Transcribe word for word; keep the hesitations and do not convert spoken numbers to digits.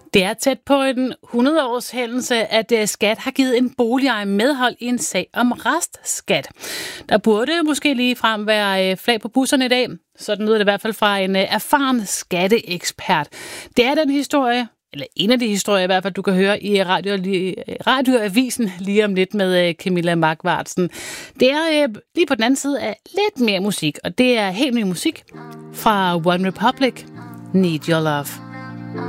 Det er tæt på en hundrede-års hændelse, at Skat har givet en boligejer medhold i en sag om restskat. Der burde måske lige frem være flag på busserne i dag. Sådan lyder det i hvert fald fra en erfaren skatteekspert. Det er den historie, eller en af de historier i hvert fald, du kan høre i radio, radioavisen lige om lidt med Camilla Markvartsen. Det er lige på den anden side af lidt mere musik, og det er helt ny musik fra One Republic, Need Your Love.